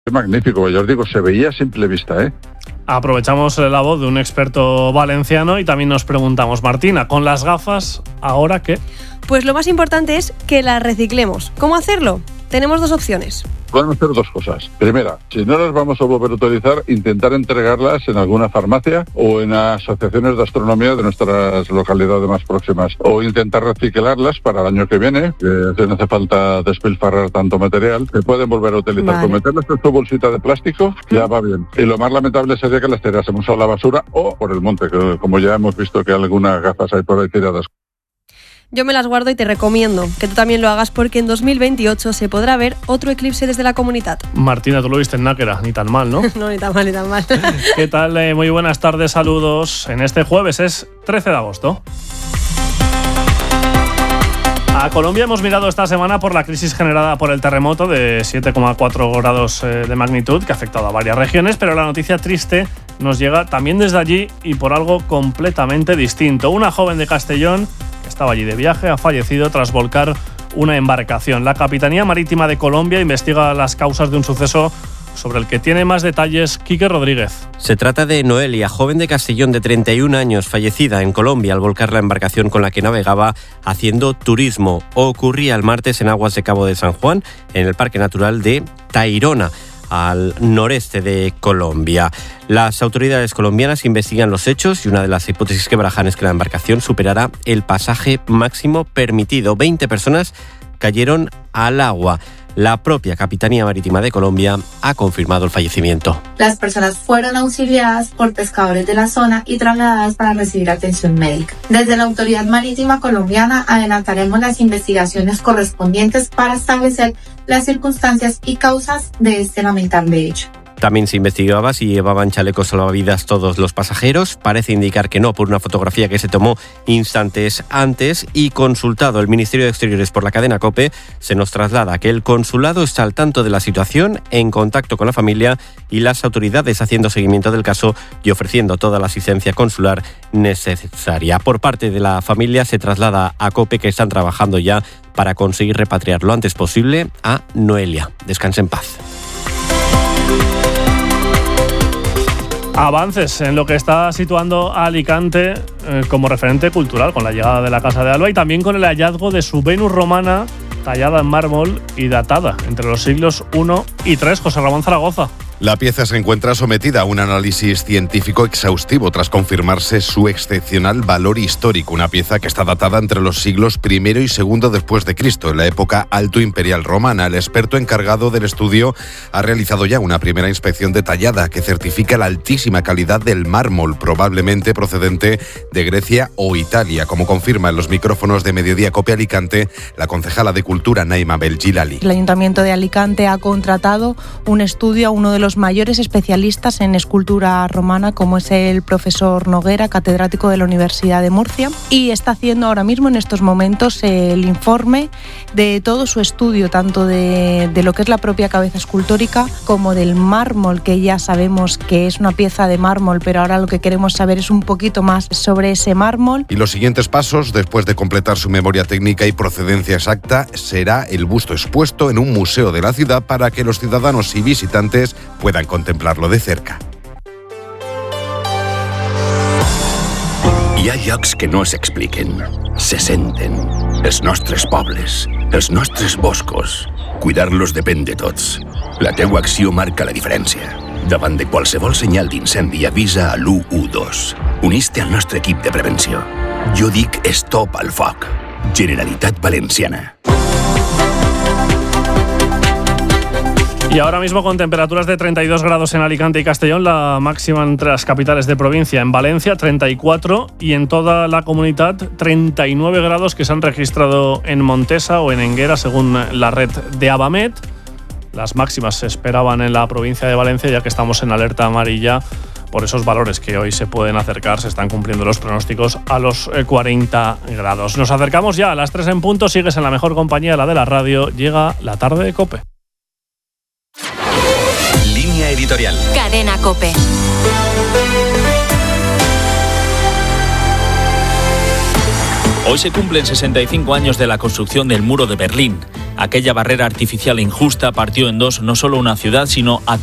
Es magnífico, yo os digo, se veía a simple vista, ¿eh? Aprovechamos la voz de un experto valenciano y también nos preguntamos, Martina, con las gafas, ¿ahora qué? Pues lo más importante es que las reciclemos. ¿Cómo hacerlo? Tenemos dos opciones. Podemos hacer dos cosas. Primera, si no las vamos a volver a utilizar, intentar entregarlas en alguna farmacia o en asociaciones de astronomía de nuestras localidades más próximas. O intentar reciclarlas para el año que viene, que no hace falta despilfarrar tanto material. Se pueden volver a utilizar. Vale. Con meterlas en tu bolsita de plástico, ya va bien. Y lo más lamentable sería que las tirásemos a la basura o por el monte, que como ya hemos visto que algunas gafas hay por ahí tiradas. Yo me las guardo y te recomiendo que tú también lo hagas porque en 2028 se podrá ver otro eclipse desde la Comunitat. Martina, tú lo viste en Náquera, ni tan mal, ¿no? No, ni tan mal, ni tan mal. ¿Qué tal? Muy buenas tardes, saludos. En este jueves es 13 de agosto. A Colombia hemos mirado esta semana por la crisis generada por el terremoto de 7,4 grados de magnitud que ha afectado a varias regiones, pero la noticia triste nos llega también desde allí y por algo completamente distinto. Una joven de Castellón que estaba allí de viaje ha fallecido tras volcar una embarcación. La Capitanía Marítima de Colombia investiga las causas de un suceso sobre el que tiene más detalles Quique Rodríguez. Se trata de Noelia, joven de Castellón de 31 años, fallecida en Colombia al volcar la embarcación con la que navegaba haciendo turismo. Ocurría el martes en aguas de Cabo de San Juan, en el Parque Natural de Tayrona, al noreste de Colombia. Las autoridades colombianas investigan los hechos y una de las hipótesis que barajan es que la embarcación superará el pasaje máximo permitido. 20 personas cayeron al agua. La propia Capitanía Marítima de Colombia ha confirmado el fallecimiento. Las personas fueron auxiliadas por pescadores de la zona y trasladadas para recibir atención médica. Desde la Autoridad Marítima Colombiana adelantaremos las investigaciones correspondientes para establecer las circunstancias y causas de este lamentable hecho. También se investigaba si llevaban chalecos salvavidas todos los pasajeros. Parece indicar que no, por una fotografía que se tomó instantes antes. Y consultado el Ministerio de Exteriores por la cadena COPE, se nos traslada que el consulado está al tanto de la situación, en contacto con la familia y las autoridades, haciendo seguimiento del caso y ofreciendo toda la asistencia consular necesaria. Por parte de la familia se traslada a COPE que están trabajando ya para conseguir repatriar lo antes posible a Noelia. Descanse en paz. Avances en lo que está situando a Alicante como referente cultural con la llegada de la Casa de Alba y también con el hallazgo de su Venus romana tallada en mármol y datada entre los siglos I y III. José Ramón Zaragoza. La pieza se encuentra sometida a un análisis científico exhaustivo tras confirmarse su excepcional valor histórico. Una pieza que está datada entre los siglos I y II después de Cristo, en la época alto imperial romana. El experto encargado del estudio ha realizado ya una primera inspección detallada que certifica la altísima calidad del mármol, probablemente procedente de Grecia o Italia, como confirma en los micrófonos de Mediodía Cope Alicante la concejala de Cultura, Naima Belgilali. El Ayuntamiento de Alicante ha contratado un estudio a uno de los mayores especialistas en escultura romana, como es el profesor Noguera, catedrático de la Universidad de Murcia, y está haciendo ahora mismo, en estos momentos, el informe de todo su estudio, tanto de lo que es la propia cabeza escultórica como del mármol, que ya sabemos que es una pieza de mármol, pero ahora lo que queremos saber es un poquito más sobre ese mármol. Y los siguientes pasos, después de completar su memoria técnica y procedencia exacta, será el busto expuesto en un museo de la ciudad para que los ciudadanos y visitantes puedan contemplarlo de cerca. Hi ha llocs que no s'expliquen, se senten. Els nostres pobles, els nostres boscos. Cuidar-los depèn de tots. La teua acció marca la diferència. Davant de qualsevol senyal d'incendi avisa a l'112. Unís-te al nostre equip de prevenció. Jo dic stop al foc. Generalitat Valenciana. Y ahora mismo con temperaturas de 32 grados en Alicante y Castellón, la máxima entre las capitales de provincia. En Valencia 34 y en toda la comunidad 39 grados que se han registrado en Montesa o en Enguera, según la red de Abamet. Las máximas se esperaban en la provincia de Valencia, ya que estamos en alerta amarilla por esos valores que hoy se pueden acercar. Se están cumpliendo los pronósticos a los 40 grados. Nos acercamos ya a las 3 en punto. Sigues en la mejor compañía, la de la radio. Llega la tarde de COPE. Línea editorial. Cadena COPE. Hoy se cumplen 65 años de la construcción del muro de Berlín. Aquella barrera artificial e injusta partió en dos no solo una ciudad, sino a